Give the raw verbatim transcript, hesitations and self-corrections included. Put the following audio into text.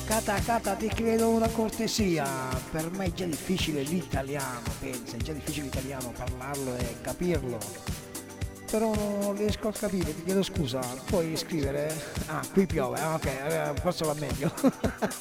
Cata, Cata, ti chiedo una cortesia, per me è già difficile l'italiano, pensa, è già difficile l'italiano parlarlo e capirlo, però non riesco a capire, ti chiedo scusa, puoi scrivere? Ah, qui piove, ah, ok, eh, forse va meglio.